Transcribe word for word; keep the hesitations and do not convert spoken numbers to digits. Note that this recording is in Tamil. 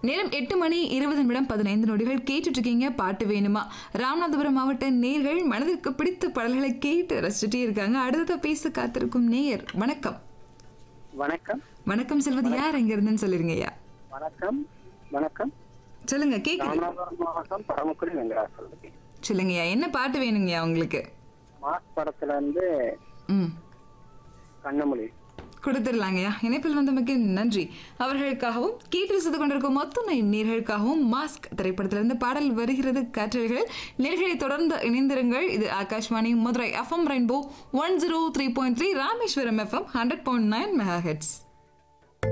நேரம் எட்டு மணி இருபது நிமிடம் பதினைந்து நொடிகள் கேட்டுட்டு இருக்கீங்க பாட்டு வேணுமா. ராமநாதபுரம் மாவட்ட நேயர்கள் மனதிற்கு பிடித்த பாடல்களை கேட்டு ரசிச்சுட்டே இருக்காங்க. அடுத்த பேச காத்திருக்கும் நேயர் வணக்கம். வணக்கம் வணக்கம் செல்வது யார் எங்க இருந்துன்னு சொல்லிருங்க ஐயா. வணக்கம் வணக்கம் சொல்லுங்க கேக்குது. ராமநாதபுரம் மாவட்டம் பரமக்குடி வெங்கடாசல். சொல்லுங்கய்யா, என்ன பாட்டு வேணுங்கய்யா உங்களுக்கு? மாஸ் படத்துல இருந்து ம் கண்ணமொழி கொடுத்துடலாங்கய்யா. இணைப்பில் வந்தமைக்கு நன்றி. அவர்களுக்காகவும் கேட்டு ரசித்துக் கொண்டிருக்கும் மொத்தம் நேர்களுக்காகவும் மாஸ்க் திரைப்படத்திலிருந்து பாடல் வருகிறது. காற்றல்கள் நேர்களை தொடர்ந்து இணைந்திருங்கள். இது Akashvani Madurai FM rainbow one zero three point three, Rameswaram FM hundred point nine mega heads.